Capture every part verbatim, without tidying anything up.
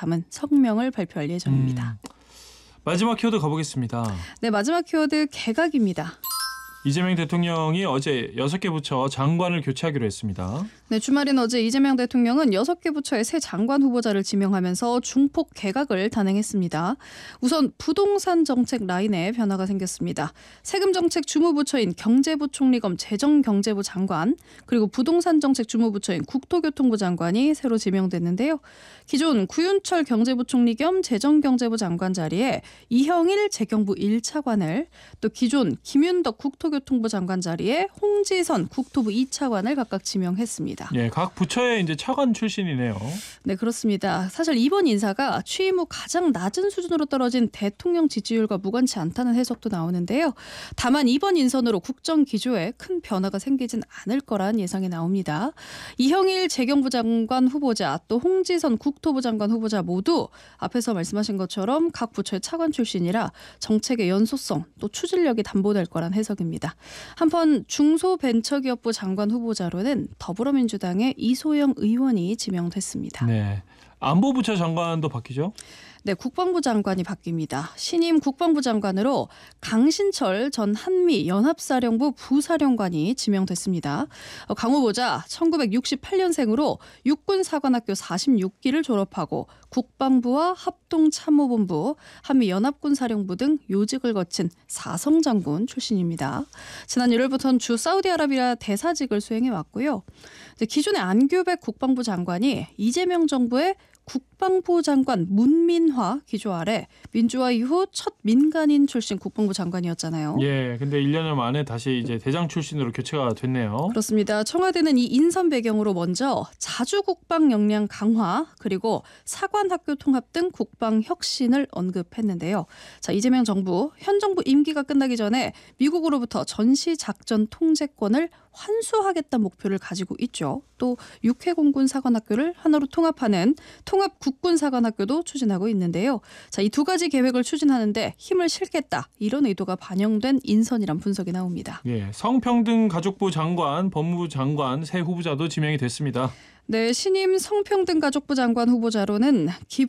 담은 성명을 발표할 예정입니다. 음, 마지막 키워드 가보겠습니다. 네, 마지막 키워드 개각입니다. 이재명 대통령이 어제 여섯 개 부처 장관을 교체하기로 했습니다. 네, 주말인 어제 이재명 대통령은 여섯 개 부처의 새 장관 후보자를 지명하면서 중폭 개각을 단행했습니다. 우선 부동산 정책 라인에 변화가 생겼습니다. 세금 정책 주무부처인 경제부총리 겸 재정경제부 장관, 그리고 부동산 정책 주무부처인 국토교통부 장관이 새로 지명됐는데요. 기존 구윤철 경제부총리 겸 재정경제부 장관 자리에 이형일 재경부 일 차관을, 또 기존 김윤덕 국토교통부 장관 자리에 홍지선 국토부 이 차관을 각각 지명했습니다. 예, 각 부처의 이제 차관 출신이네요. 네, 그렇습니다. 사실 이번 인사가 취임 후 가장 낮은 수준으로 떨어진 대통령 지지율과 무관치 않다는 해석도 나오는데요. 다만 이번 인선으로 국정 기조에 큰 변화가 생기진 않을 거란 예상이 나옵니다. 이형일 재경부 장관 후보자, 또 홍지선 국토부 장관 후보자 모두 앞에서 말씀하신 것처럼 각 부처의 차관 출신이라 정책의 연소성 또 추진력이 담보될 거란 해석입니다. 한편 중소벤처기업부 장관 후보자로는 더불어민주당의 이소영 의원이 지명됐습니다. 네, 안보부처 장관도 바뀌죠? 네, 국방부 장관이 바뀝니다. 신임 국방부 장관으로 강신철 전 한미연합사령부 부사령관이 지명됐습니다. 강 후보자 천구백육십팔 년생으로 육군사관학교 사십육 기를 졸업하고 국방부와 합동참모본부, 한미연합군사령부 등 요직을 거친 사성장군 출신입니다. 지난 일월부터는 주 사우디아라비아 대사직을 수행해왔고요. 기존의 안규백 국방부 장관이 이재명 정부의 국방부 장관 문민화 기조 아래 민주화 이후 첫 민간인 출신 국방부 장관이었잖아요. 예, 근데 일 년 만에 다시 이제 대장 출신으로 교체가 됐네요. 그렇습니다. 청와대는 이 인선 배경으로 먼저 자주 국방 역량 강화, 그리고 사관학교 통합 등 국방 혁신을 언급했는데요. 자, 이재명 정부 현 정부 임기가 끝나기 전에 미국으로부터 전시 작전 통제권을 환수하겠다는 목표를 가지고 있죠. 또 육해 공군 사관학교를 하나로 통합하는 통합 국군 사관학교도 추진하고 있는데요. 자, 이 두 가지 계획을 추진하는데 힘을 실겠다, 이런 의도가 반영된 인선이란 분석이 나옵니다. 예, 성평등가족부 장관, 법무부 장관 새 후보자도 지명이 됐습니다. 네, 신임 성평등가족부 장관 후보자로는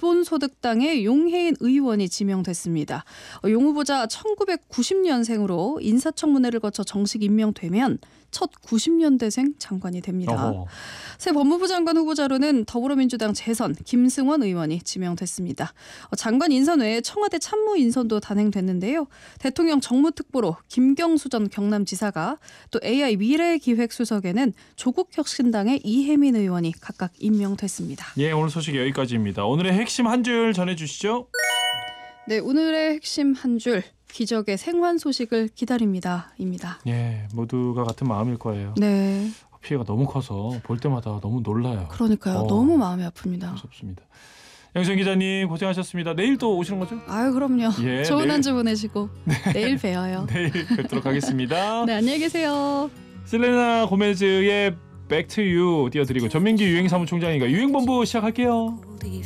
기본소득당의 용혜인 의원이 지명됐습니다. 용 후보자 천구백구십 년생으로 인사청문회를 거쳐 정식 임명되면 첫 구십 년대생 장관이 됩니다. 어허. 새 법무부 장관 후보자로는 더불어민주당 재선 김승원 의원이 지명됐습니다. 장관 인선 외에 청와대 참모 인선도 단행됐는데요. 대통령 정무특보로 김경수 전 경남지사가, 또 에이아이 미래기획수석에는 조국혁신당의 이혜민 의원이 각각 임명됐습니다. 예, 오늘 소식 여기까지입니다. 오늘의 핵심 한 줄 전해주시죠. 네, 오늘의 핵심 한 줄, 기적의 생還소식을 기다립니다. 입니다. 예, 모두가 같은 마음일 거예요. 네. 피해가 너무 커서 볼 때마다 너무 놀라요. 그러니까요. 어, 너무 마음이 아픕니다. 무섭습니다. 양수영 기자님 고생하셨습니다. 내일 또 오시는 거죠? 아유, 그럼요. 예, 좋은 내일- 한 주 보내시고 내일 뵈어요. 내일 뵙도록 하겠습니다. 네, 안녕히 계세요. 셀레나 고메즈의 Back to You 띄워드리고 전민기 유행사무총장이가 유행본부 시작할게요.